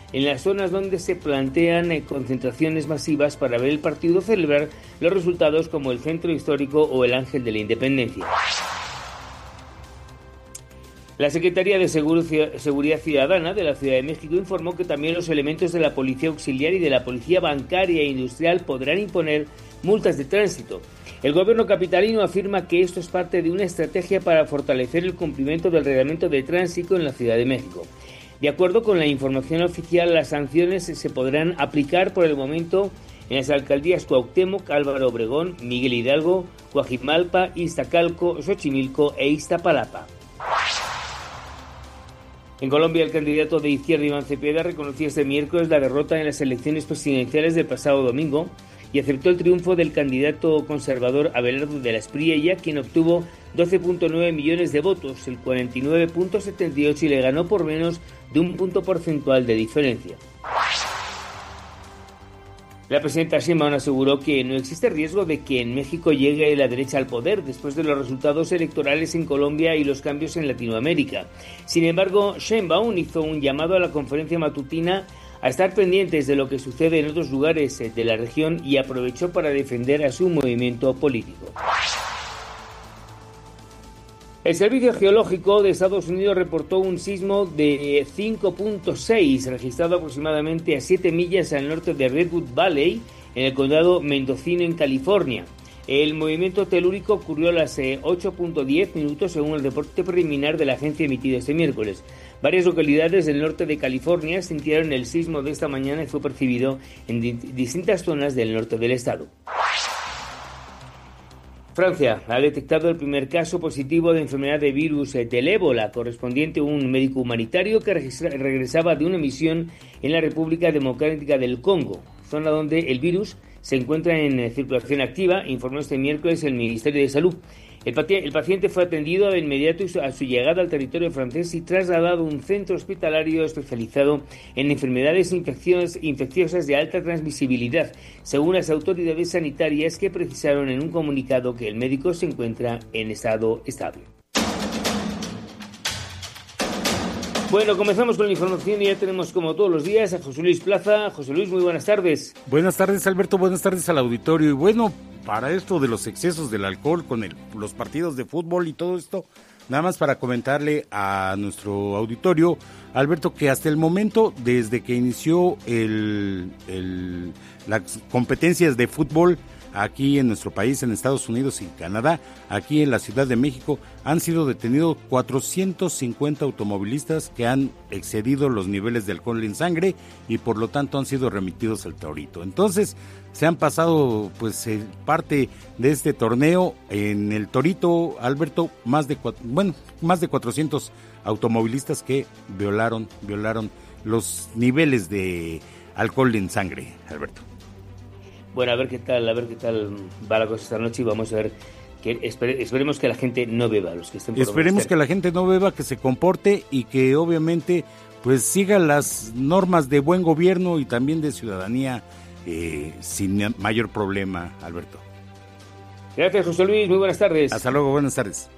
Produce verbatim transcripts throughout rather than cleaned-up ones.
en las zonas donde se plantean eh, concentraciones masivas para ver el partido celebrar los resultados, como el Centro Histórico o el Ángel de la Independencia. La Secretaría de Seguridad Ciudadana de la Ciudad de México informó que también los elementos de la Policía Auxiliar y de la Policía Bancaria e Industrial podrán imponer multas de tránsito. El gobierno capitalino afirma que esto es parte de una estrategia para fortalecer el cumplimiento del reglamento de tránsito en la Ciudad de México. De acuerdo con la información oficial, las sanciones se podrán aplicar por el momento en las alcaldías Cuauhtémoc, Álvaro Obregón, Miguel Hidalgo, Coajimalpa, Iztacalco, Xochimilco e Iztapalapa. En Colombia, el candidato de izquierda Iván Cepeda reconoció este miércoles la derrota en las elecciones presidenciales del pasado domingo y aceptó el triunfo del candidato conservador Abelardo de la Espriella, quien obtuvo doce punto nueve millones de votos, el cuarenta y nueve punto setenta y ocho, y le ganó por menos de un punto porcentual de diferencia. La presidenta Sheinbaum aseguró que no existe riesgo de que en México llegue la derecha al poder después de los resultados electorales en Colombia y los cambios en Latinoamérica. Sin embargo, Sheinbaum hizo un llamado a la conferencia matutina a estar pendientes de lo que sucede en otros lugares de la región y aprovechó para defender a su movimiento político. El Servicio Geológico de Estados Unidos reportó un sismo de cinco punto seis registrado aproximadamente a siete millas al norte de Redwood Valley, en el condado mendocino, en California. El movimiento telúrico ocurrió a las ocho punto diez minutos según el reporte preliminar de la agencia emitido este miércoles. Varias localidades del norte de California sintieron el sismo de esta mañana y fue percibido en di- distintas zonas del norte del estado. Francia ha detectado el primer caso positivo de enfermedad de virus del ébola, correspondiente a un médico humanitario que registra- regresaba de una misión en la República Democrática del Congo, zona donde el virus se encuentra en circulación activa, informó este miércoles el Ministerio de Salud. El, paci- el paciente fue atendido de inmediato a su llegada al territorio francés y trasladado a un centro hospitalario especializado en enfermedades infecciosas, infecciosas de alta transmisibilidad, según las autoridades sanitarias, que precisaron en un comunicado que el médico se encuentra en estado estable. Bueno, comenzamos con la información y ya tenemos, como todos los días, a José Luis Plaza. José Luis, muy buenas tardes. Buenas tardes, Alberto, buenas tardes al auditorio. Y bueno, para esto de los excesos del alcohol con el, los partidos de fútbol y todo esto, nada más para comentarle a nuestro auditorio, Alberto, que hasta el momento, desde que inició el, el, las competencias de fútbol aquí en nuestro país, en Estados Unidos y Canadá, aquí en la Ciudad de México, han sido detenidos cuatrocientos cincuenta automovilistas que han excedido los niveles de alcohol en sangre y por lo tanto han sido remitidos al Torito. Entonces, se han pasado pues eh, parte de este torneo en el Torito, Alberto, más de bueno, más de cuatrocientos automovilistas que violaron violaron los niveles de alcohol en sangre, Alberto. Bueno, a ver qué tal, a ver qué tal va la cosa esta noche y vamos a ver que esper- esperemos que la gente no beba, los que estén por Esperemos que la gente no beba, que se comporte y que obviamente pues siga las normas de buen gobierno y también de ciudadanía eh, sin mayor problema, Alberto. Gracias, José Luis, muy buenas tardes. Hasta luego, buenas tardes.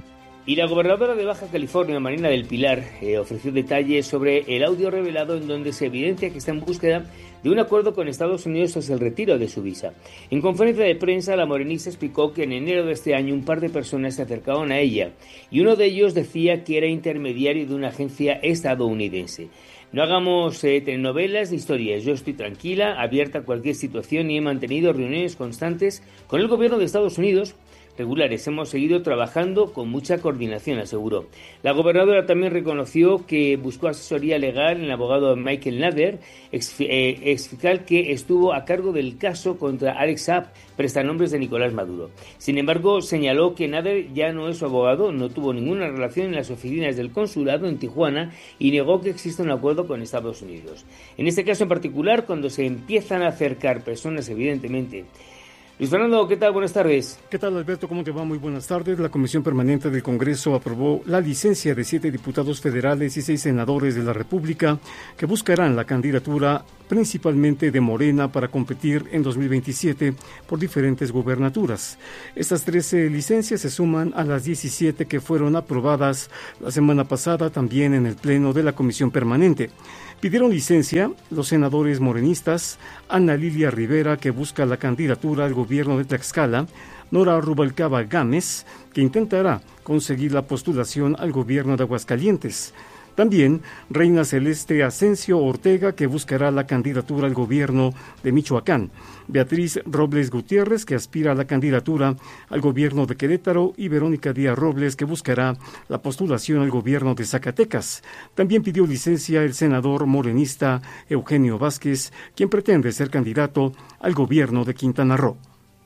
Y la gobernadora de Baja California, Marina del Pilar, eh, ofreció detalles sobre el audio revelado en donde se evidencia que está en búsqueda de un acuerdo con Estados Unidos tras el retiro de su visa. En conferencia de prensa, la morenista explicó que en enero de este año un par de personas se acercaron a ella y uno de ellos decía que era intermediario de una agencia estadounidense. No hagamos eh, telenovelas ni historias. Yo estoy tranquila, abierta a cualquier situación y he mantenido reuniones constantes con el gobierno de Estados Unidos regulares. Hemos seguido trabajando con mucha coordinación, aseguró. La gobernadora también reconoció que buscó asesoría legal en el abogado Michael Nader, ex, eh, ex fiscal que estuvo a cargo del caso contra Alex Saab, prestanombres de Nicolás Maduro. Sin embargo, señaló que Nader ya no es su abogado, no tuvo ninguna relación en las oficinas del consulado en Tijuana y negó que exista un acuerdo con Estados Unidos. En este caso en particular, cuando se empiezan a acercar personas, evidentemente. Luis Fernando, ¿qué tal? Buenas tardes. ¿Qué tal, Alberto? ¿Cómo te va? Muy buenas tardes. La Comisión Permanente del Congreso aprobó la licencia de siete diputados federales y seis senadores de la República que buscarán la candidatura principalmente de Morena, para competir en dos mil veintisiete por diferentes gubernaturas. Estas trece licencias se suman a las diecisiete que fueron aprobadas la semana pasada también en el Pleno de la Comisión Permanente. Pidieron licencia los senadores morenistas Ana Lilia Rivera, que busca la candidatura al gobierno de Tlaxcala, Nora Rubalcaba Gámez, que intentará conseguir la postulación al gobierno de Aguascalientes. También Reina Celeste Asensio Ortega, que buscará la candidatura al gobierno de Michoacán. Beatriz Robles Gutiérrez, que aspira a la candidatura al gobierno de Querétaro, y Verónica Díaz Robles, que buscará la postulación al gobierno de Zacatecas. También pidió licencia el senador morenista Eugenio Vázquez, quien pretende ser candidato al gobierno de Quintana Roo.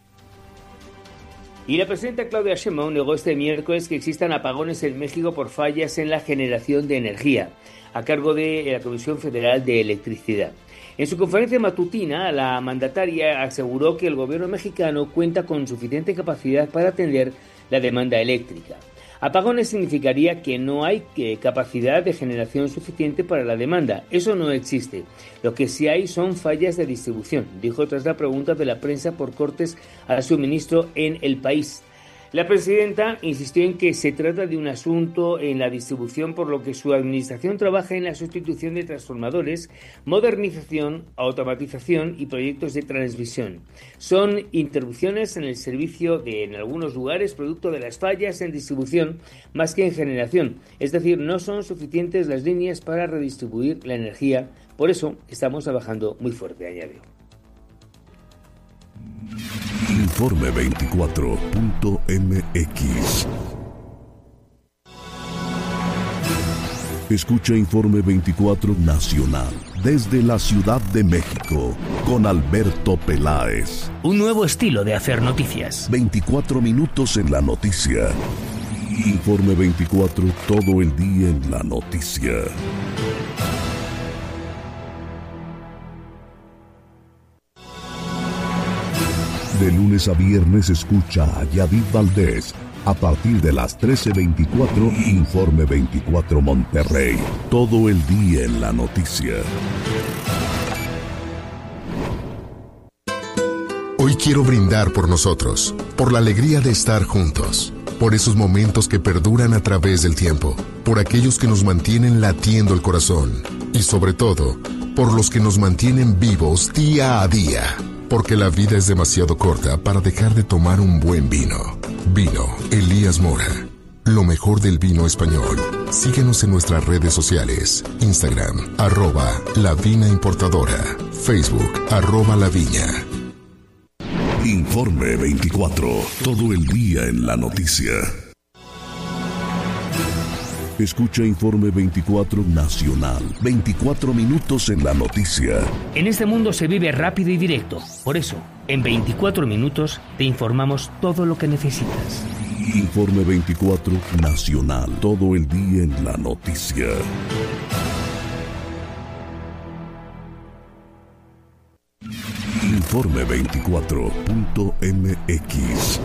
Y la presidenta Claudia Sheinbaum negó este miércoles que existan apagones en México por fallas en la generación de energía, a cargo de la Comisión Federal de Electricidad. En su conferencia matutina, la mandataria aseguró que el gobierno mexicano cuenta con suficiente capacidad para atender la demanda eléctrica. Apagones significaría que no hay capacidad de generación suficiente para la demanda. Eso no existe. Lo que sí hay son fallas de distribución, dijo tras la pregunta de la prensa por cortes al suministro en El País. La presidenta insistió en que se trata de un asunto en la distribución, por lo que su administración trabaja en la sustitución de transformadores, modernización, automatización y proyectos de transmisión. Son interrupciones en el servicio de, en algunos lugares, producto de las fallas en distribución más que en generación. Es decir, no son suficientes las líneas para redistribuir la energía. Por eso estamos trabajando muy fuerte, añadió. Informe veinticuatro punto m x. Escucha Informe veinticuatro Nacional desde la Ciudad de México con Alberto Peláez. Un nuevo estilo de hacer noticias. veinticuatro minutos en la noticia. Informe veinticuatro, todo el día en la noticia. De lunes a viernes escucha a Yadid Valdés a partir de las trece veinticuatro, Informe veinticuatro Monterrey. Todo el día en la noticia. Hoy quiero brindar por nosotros, por la alegría de estar juntos, por esos momentos que perduran a través del tiempo, por aquellos que nos mantienen latiendo el corazón y sobre todo, por los que nos mantienen vivos día a día. Porque la vida es demasiado corta para dejar de tomar un buen vino. Vino Elías Mora. Lo mejor del vino español. Síguenos en nuestras redes sociales. Instagram, arroba La Vina Importadora. Facebook, arroba La Viña. Informe veinticuatro. Todo el día en la noticia. Escucha Informe veinticuatro Nacional. veinticuatro minutos en la noticia. En este mundo se vive rápido y directo. Por eso, en veinticuatro minutos te informamos todo lo que necesitas. Informe veinticuatro Nacional. Todo el día en la noticia. Informe veinticuatro punto m x.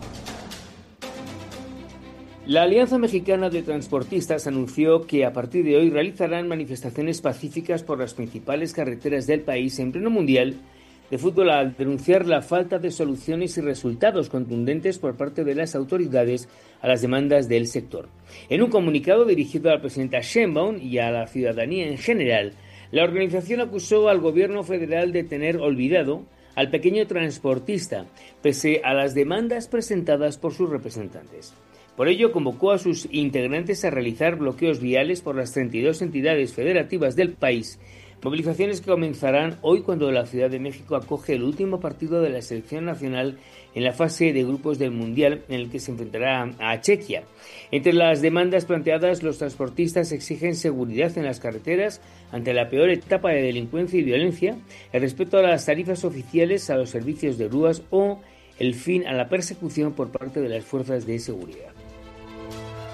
La Alianza Mexicana de Transportistas anunció que a partir de hoy realizarán manifestaciones pacíficas por las principales carreteras del país en pleno mundial de fútbol, al denunciar la falta de soluciones y resultados contundentes por parte de las autoridades a las demandas del sector. En un comunicado dirigido a la presidenta Sheinbaum y a la ciudadanía en general, la organización acusó al gobierno federal de tener olvidado al pequeño transportista, pese a las demandas presentadas por sus representantes. Por ello, convocó a sus integrantes a realizar bloqueos viales por las treinta y dos entidades federativas del país, movilizaciones que comenzarán hoy cuando la Ciudad de México acoge el último partido de la selección nacional en la fase de grupos del Mundial, en el que se enfrentará a Chequia. Entre las demandas planteadas, los transportistas exigen seguridad en las carreteras ante la peor etapa de delincuencia y violencia, el respeto a las tarifas oficiales, a los servicios de grúas o el fin a la persecución por parte de las fuerzas de seguridad.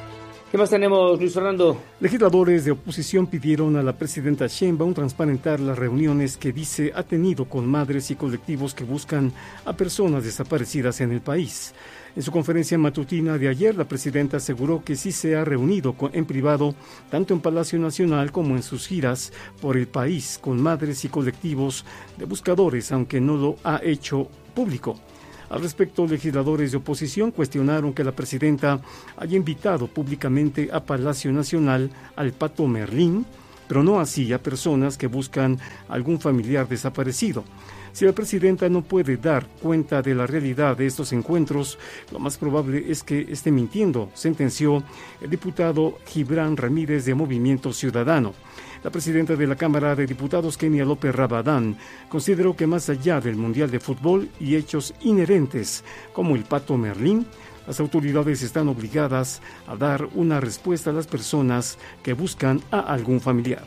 ¿Qué más tenemos, Luis Fernando? Legisladores de oposición pidieron a la presidenta Sheinbaum transparentar las reuniones que dice ha tenido con madres y colectivos que buscan a personas desaparecidas en el país. En su conferencia matutina de ayer, la presidenta aseguró que sí se ha reunido con, en privado, tanto en Palacio Nacional como en sus giras por el país, con madres y colectivos de buscadores, aunque no lo ha hecho público. Al respecto, legisladores de oposición cuestionaron que la presidenta haya invitado públicamente a Palacio Nacional al Pato Merlín, pero no así a personas que buscan algún familiar desaparecido. Si la presidenta no puede dar cuenta de la realidad de estos encuentros, lo más probable es que esté mintiendo, sentenció el diputado Gibran Ramírez de Movimiento Ciudadano. La presidenta de la Cámara de Diputados, Kenia López Rabadán, consideró que más allá del Mundial de Fútbol y hechos inherentes como el Pato Merlín, las autoridades están obligadas a dar una respuesta a las personas que buscan a algún familiar.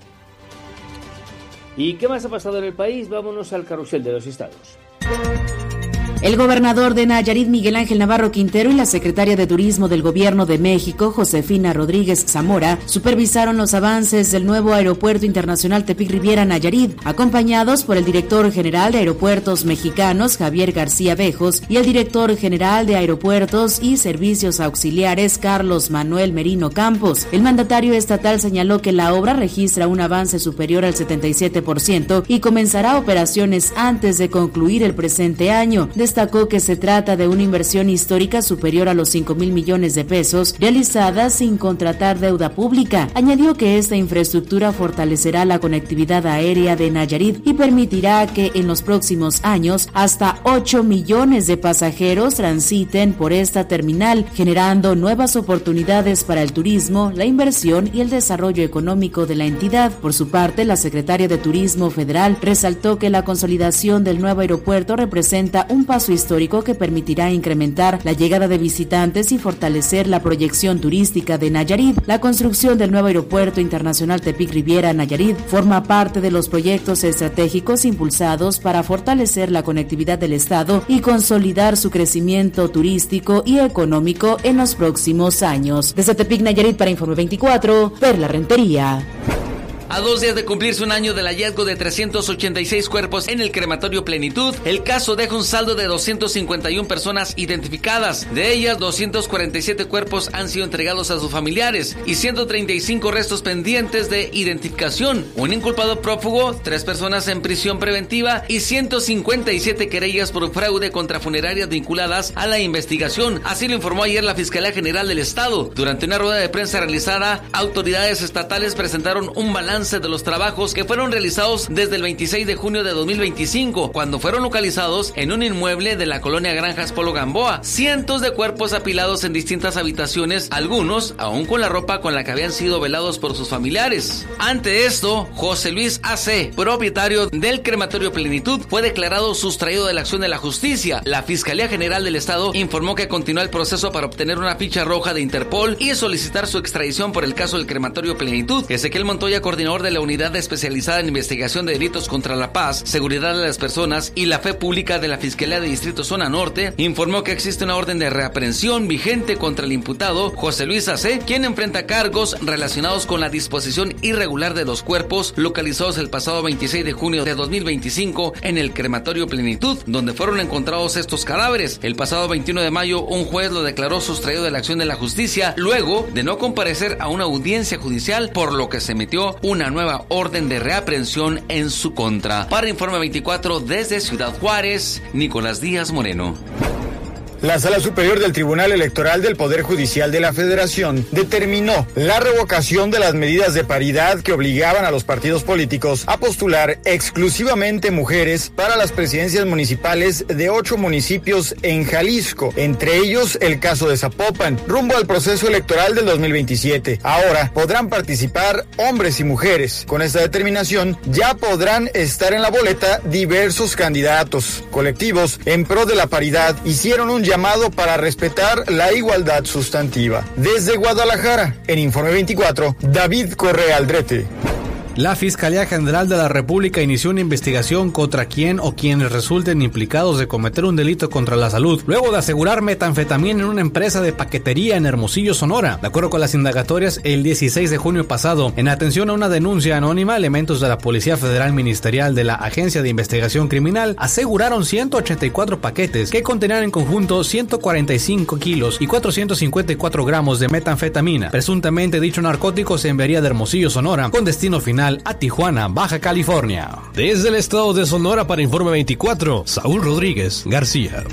¿Y qué más ha pasado en el país? Vámonos al carrusel de los estados. El gobernador de Nayarit, Miguel Ángel Navarro Quintero, y la secretaria de Turismo del Gobierno de México, Josefina Rodríguez Zamora, supervisaron los avances del nuevo Aeropuerto Internacional Tepic-Riviera Nayarit, acompañados por el director general de Aeropuertos Mexicanos, Javier García Bejos, y el director general de Aeropuertos y Servicios Auxiliares, Carlos Manuel Merino Campos. El mandatario estatal señaló que la obra registra un avance superior al setenta y siete por ciento y comenzará operaciones antes de concluir el presente año. Destacó que se trata de una inversión histórica superior a los cinco mil millones de pesos, realizada sin contratar deuda pública. Añadió que esta infraestructura fortalecerá la conectividad aérea de Nayarit y permitirá que en los próximos años hasta ocho millones de pasajeros transiten por esta terminal, generando nuevas oportunidades para el turismo, la inversión y el desarrollo económico de la entidad. Por su parte, la secretaria de Turismo Federal resaltó que la consolidación del nuevo aeropuerto representa un paso histórico que permitirá incrementar la llegada de visitantes y fortalecer la proyección turística de Nayarit. La construcción del nuevo Aeropuerto Internacional Tepic-Riviera Nayarit forma parte de los proyectos estratégicos impulsados para fortalecer la conectividad del estado y consolidar su crecimiento turístico y económico en los próximos años. Desde Tepic, Nayarit, para Informe veinticuatro, Perla Rentería. A dos días de cumplirse un año del hallazgo de trescientos ochenta y seis cuerpos en el crematorio Plenitud, el caso deja un saldo de doscientas cincuenta y una personas identificadas. De ellas, doscientos cuarenta y siete cuerpos han sido entregados a sus familiares y ciento treinta y cinco restos pendientes de identificación. Un inculpado prófugo, tres personas en prisión preventiva y ciento cincuenta y siete querellas por fraude contra funerarias vinculadas a la investigación. Así lo informó ayer la Fiscalía General del Estado. Durante una rueda de prensa realizada, autoridades estatales presentaron un balance de los trabajos que fueron realizados desde el veintiséis de junio de dos mil veinticinco, cuando fueron localizados en un inmueble de la colonia Granjas Polo Gamboa cientos de cuerpos apilados en distintas habitaciones, algunos aún con la ropa con la que habían sido velados por sus familiares. Ante esto, José Luis A C, propietario del crematorio Plenitud, fue declarado sustraído de la acción de la justicia. La Fiscalía General del Estado informó que continúa el proceso para obtener una ficha roja de Interpol y solicitar su extradición por el caso del crematorio Plenitud. Ezequiel Montoya, coordinador de la Unidad Especializada en Investigación de Delitos contra la Paz, Seguridad de las Personas y la Fe Pública de la Fiscalía de Distrito Zona Norte, informó que existe una orden de reaprehensión vigente contra el imputado José Luis A C, quien enfrenta cargos relacionados con la disposición irregular de los cuerpos localizados el pasado veintiséis de junio de dos mil veinticinco en el crematorio Plenitud, donde fueron encontrados estos cadáveres. El pasado veintiuno de mayo, un juez lo declaró sustraído de la acción de la justicia luego de no comparecer a una audiencia judicial, por lo que se emitió una nueva orden de reaprehensión en su contra. Para Informe veinticuatro, desde Ciudad Juárez, Nicolás Díaz Moreno. La Sala Superior del Tribunal Electoral del Poder Judicial de la Federación determinó la revocación de las medidas de paridad que obligaban a los partidos políticos a postular exclusivamente mujeres para las presidencias municipales de ocho municipios en Jalisco, entre ellos el caso de Zapopan, rumbo al proceso electoral del dos mil veintisiete. Ahora podrán participar hombres y mujeres. Con esta determinación ya podrán estar en la boleta diversos candidatos. Colectivos en pro de la paridad hicieron un llamado para respetar la igualdad sustantiva. Desde Guadalajara, en Informe veinticuatro, David Correa Aldrete. La Fiscalía General de la República inició una investigación contra quien o quienes resulten implicados de cometer un delito contra la salud, luego de asegurar metanfetamina en una empresa de paquetería en Hermosillo, Sonora. De acuerdo con las indagatorias, el dieciséis de junio pasado, en atención a una denuncia anónima, elementos de la Policía Federal Ministerial de la Agencia de Investigación Criminal aseguraron ciento ochenta y cuatro paquetes que contenían en conjunto ciento cuarenta y cinco kilos y cuatrocientos cincuenta y cuatro gramos de metanfetamina. Presuntamente dicho narcótico se enviaría de Hermosillo, Sonora, con destino final a Tijuana, Baja California. Desde el estado de Sonora para Informe veinticuatro, Saúl Rodríguez García.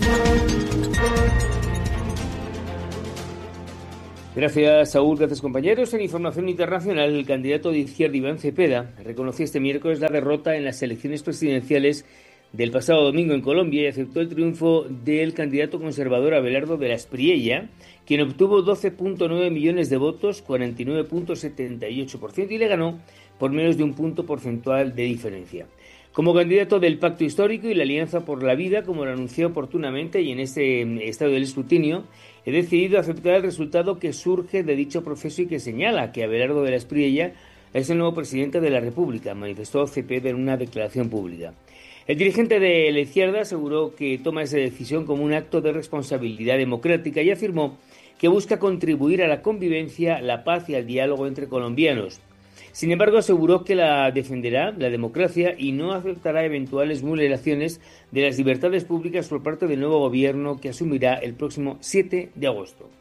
Gracias, Saúl. Gracias, compañeros. En información internacional, el candidato de izquierda Iván Cepeda reconoció este miércoles la derrota en las elecciones presidenciales del pasado domingo en Colombia y aceptó el triunfo del candidato conservador Abelardo de la Espriella, quien obtuvo doce punto nueve millones de votos, cuarenta y nueve punto setenta y ocho por ciento, y le ganó por menos de un punto porcentual de diferencia. Como candidato del Pacto Histórico y la Alianza por la Vida, como lo anunció oportunamente y en este estado del escrutinio, he decidido aceptar el resultado que surge de dicho proceso y que señala que Abelardo de la Espriella es el nuevo presidente de la República, manifestó Cepeda en una declaración pública. El dirigente de la izquierda aseguró que toma esa decisión como un acto de responsabilidad democrática y afirmó que busca contribuir a la convivencia, la paz y al diálogo entre colombianos. Sin embargo, aseguró que la defenderá la democracia y no aceptará eventuales vulneraciones de las libertades públicas por parte del nuevo gobierno que asumirá el próximo siete de agosto.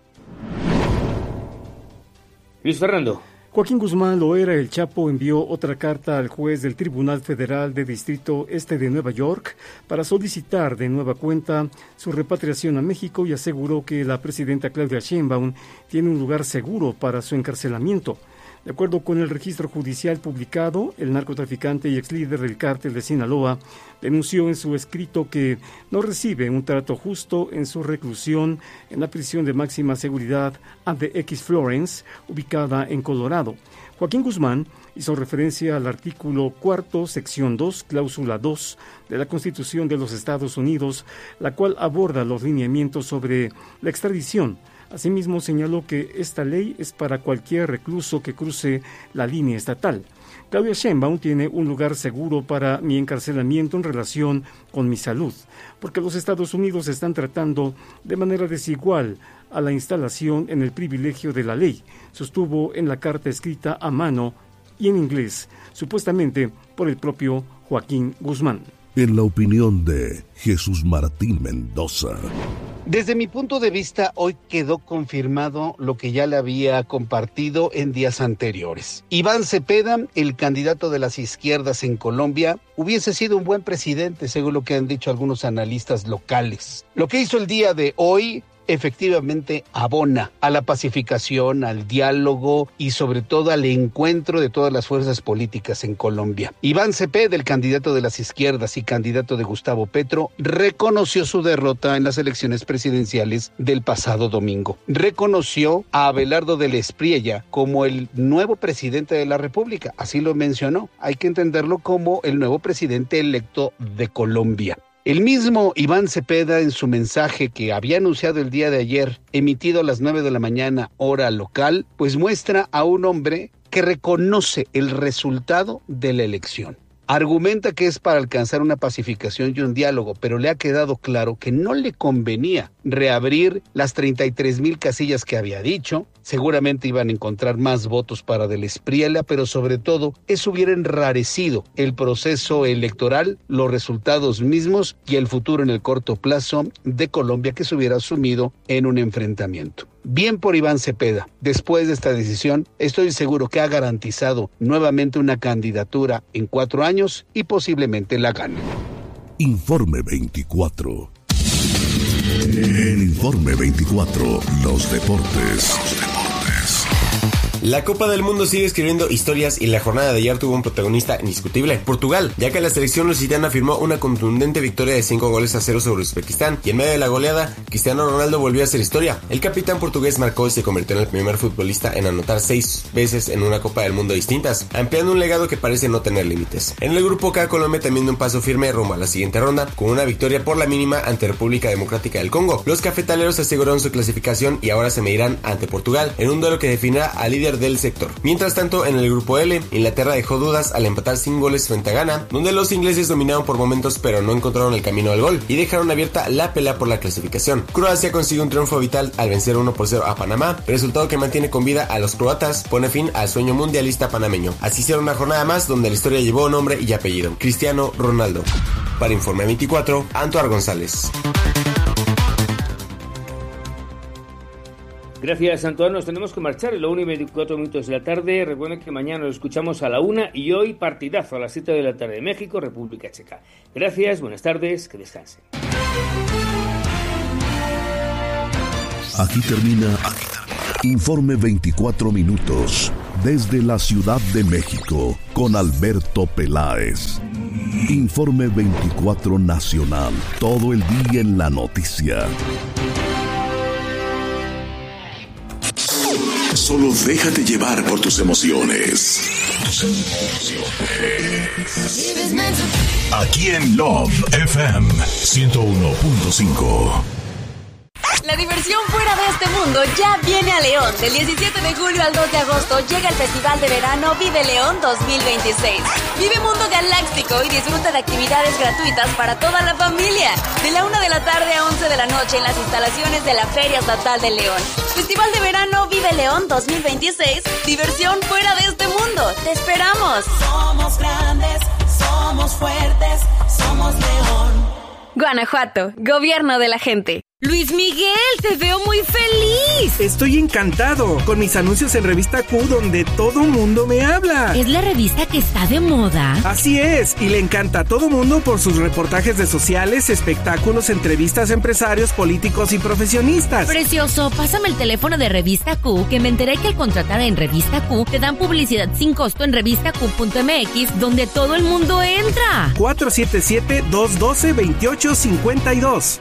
Luis Fernando. Joaquín Guzmán Loera El Chapo envió otra carta al juez del Tribunal Federal de Distrito Este de Nueva York para solicitar de nueva cuenta su repatriación a México y aseguró que la presidenta Claudia Sheinbaum tiene un lugar seguro para su encarcelamiento. De acuerdo con el registro judicial publicado, el narcotraficante y ex líder del cártel de Sinaloa denunció en su escrito que no recibe un trato justo en su reclusión en la prisión de máxima seguridad A D X Florence, ubicada en Colorado. Joaquín Guzmán hizo referencia al artículo cuarto, sección dos, cláusula dos de la Constitución de los Estados Unidos, la cual aborda los lineamientos sobre la extradición. Asimismo, señaló que esta ley es para cualquier recluso que cruce la línea estatal. Claudia Sheinbaum tiene un lugar seguro para mi encarcelamiento en relación con mi salud, porque los Estados Unidos están tratando de manera desigual a la instalación en el privilegio de la ley, sostuvo en la carta escrita a mano y en inglés, supuestamente por el propio Joaquín Guzmán. En la opinión de Jesús Martín Mendoza. Desde mi punto de vista, hoy quedó confirmado lo que ya le había compartido en días anteriores. Iván Cepeda, el candidato de las izquierdas en Colombia, hubiese sido un buen presidente, según lo que han dicho algunos analistas locales. Lo que hizo el día de hoy efectivamente abona a la pacificación, al diálogo y sobre todo al encuentro de todas las fuerzas políticas en Colombia. Iván Cepeda, el candidato de las izquierdas y candidato de Gustavo Petro, reconoció su derrota en las elecciones presidenciales del pasado domingo. Reconoció a Abelardo de la Espriella como el nuevo presidente de la República, así lo mencionó. Hay que entenderlo como el nuevo presidente electo de Colombia. El mismo Iván Cepeda, en su mensaje que había anunciado el día de ayer, emitido a las nueve de la mañana, hora local, pues muestra a un hombre que reconoce el resultado de la elección. Argumenta que es para alcanzar una pacificación y un diálogo, pero le ha quedado claro que no le convenía reabrir las treinta y tres mil casillas que había dicho. Seguramente iban a encontrar más votos para de la Espriella, pero sobre todo eso hubiera enrarecido el proceso electoral, los resultados mismos y el futuro en el corto plazo de Colombia, que se hubiera sumido en un enfrentamiento. Bien por Iván Cepeda. Después de esta decisión, estoy seguro que ha garantizado nuevamente una candidatura en cuatro años y posiblemente la gane. Informe veinticuatro. En Informe veinticuatro, los deportes. Los deportes. La Copa del Mundo sigue escribiendo historias y la jornada de ayer tuvo un protagonista indiscutible, Portugal, ya que la selección lusitana firmó una contundente victoria de cinco goles a cero sobre Uzbekistán y en medio de la goleada, Cristiano Ronaldo volvió a hacer historia. El capitán portugués marcó y se convirtió en el primer futbolista en anotar seis veces en una Copa del Mundo distintas, ampliando un legado que parece no tener límites. En el grupo K, Colombia también dio un paso firme rumbo a la siguiente ronda, con una victoria por la mínima ante República Democrática del Congo. Los cafetaleros aseguraron su clasificación y ahora se medirán ante Portugal en un duelo que definirá al líder líder del sector. Mientras tanto, en el grupo L, Inglaterra dejó dudas al empatar sin goles frente a Ghana, donde los ingleses dominaron por momentos pero no encontraron el camino al gol y dejaron abierta la pelea por la clasificación. Croacia consiguió un triunfo vital al vencer uno por cero a Panamá, resultado que mantiene con vida a los croatas, pone fin al sueño mundialista panameño. Así será una jornada más donde la historia llevó nombre y apellido: Cristiano Ronaldo. Para Informe veinticuatro, Antoar González. Gracias, Antoine. Nos tenemos que marchar a la una y veinticuatro minutos de la tarde. Recuerden que mañana lo escuchamos a la una y hoy partidazo a las siete de la tarde. México, República Checa. Gracias, buenas tardes, que descansen. Aquí termina Informe veinticuatro minutos desde la Ciudad de México con Alberto Peláez. Informe veinticuatro Nacional, todo el día en la noticia. Solo déjate llevar por tus emociones. Aquí en Love F M ciento uno punto cinco. La diversión fuera de este mundo ya viene a León. Del diecisiete de julio al dos de agosto llega el Festival de Verano Vive León dos mil veintiséis. Vive Mundo Galáctico y disfruta de actividades gratuitas para toda la familia. De la una de la tarde a once de la noche en las instalaciones de la Feria Estatal de León. Festival de Verano Vive León dos mil veintiséis. Diversión fuera de este mundo. ¡Te esperamos! Somos grandes, somos fuertes, somos León. Guanajuato, gobierno de la gente. Luis Miguel, te veo muy feliz. Estoy encantado con mis anuncios en Revista Q, donde todo mundo me habla. ¿Es la revista que está de moda? Así es, y le encanta a todo mundo por sus reportajes de sociales, espectáculos, entrevistas a empresarios, políticos y profesionistas. Precioso, pásame el teléfono de Revista Q, que me enteré que al contratar en Revista Q te dan publicidad sin costo en revista q punto m x, donde todo el mundo entra. cuatro siete siete, dos uno dos, dos ocho cinco dos.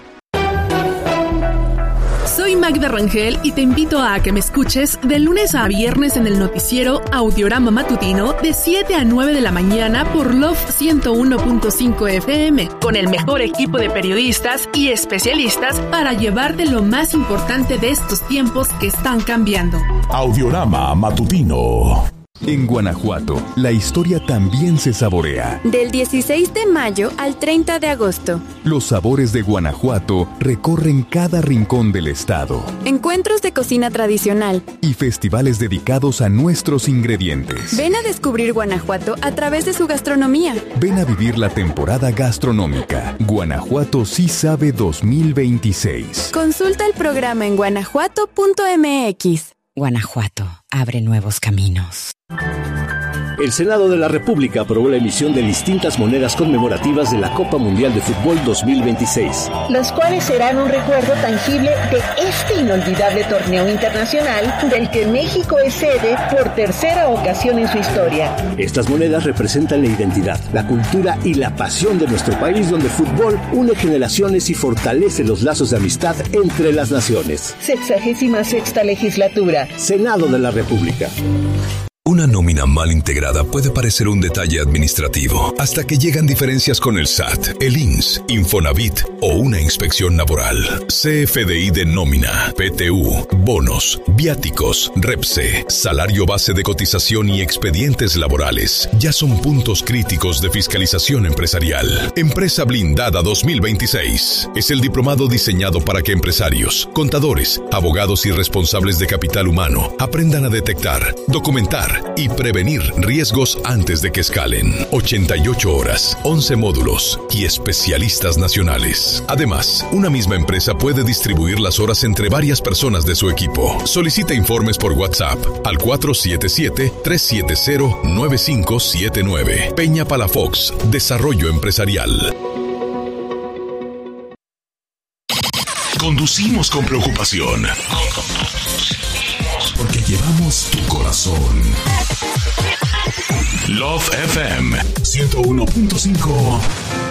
Soy Magda Rangel y te invito a que me escuches de lunes a viernes en el noticiero Audiorama Matutino de siete a nueve de la mañana por Love ciento uno punto cinco F M, con el mejor equipo de periodistas y especialistas para llevarte lo más importante de estos tiempos que están cambiando. Audiorama Matutino. En Guanajuato, la historia también se saborea. Del dieciséis de mayo al treinta de agosto. Los sabores de Guanajuato recorren cada rincón del estado. Encuentros de cocina tradicional. Y festivales dedicados a nuestros ingredientes. Ven a descubrir Guanajuato a través de su gastronomía. Ven a vivir la temporada gastronómica. Guanajuato sí sabe dos mil veintiséis. Consulta el programa en guanajuato punto m x. Guanajuato abre nuevos caminos. El Senado de la República aprobó la emisión de distintas monedas conmemorativas de la Copa Mundial de Fútbol dos mil veintiséis. Las cuales serán un recuerdo tangible de este inolvidable torneo internacional del que México es sede por tercera ocasión en su historia. Estas monedas representan la identidad, la cultura y la pasión de nuestro país, donde el fútbol une generaciones y fortalece los lazos de amistad entre las naciones. Sexagésima sexta legislatura. Senado de la República. Una nómina mal integrada puede parecer un detalle administrativo, hasta que llegan diferencias con el S A T, el I M S S, Infonavit o una inspección laboral. C F D I de nómina, P T U, bonos, viáticos, REPSE, salario base de cotización y expedientes laborales ya son puntos críticos de fiscalización empresarial. Empresa Blindada dos mil veintiséis es el diplomado diseñado para que empresarios, contadores, abogados y responsables de capital humano aprendan a detectar, documentar y prevenir riesgos antes de que escalen. ochenta y ocho horas, once módulos y especialistas nacionales. Además, una misma empresa puede distribuir las horas entre varias personas de su equipo. Solicita informes por WhatsApp al cuatro siete siete, tres siete cero, nueve cinco siete nueve. Peña Palafox, Desarrollo Empresarial. Conducimos con preocupación. Porque llevamos tu corazón. Love F M ciento uno punto cinco.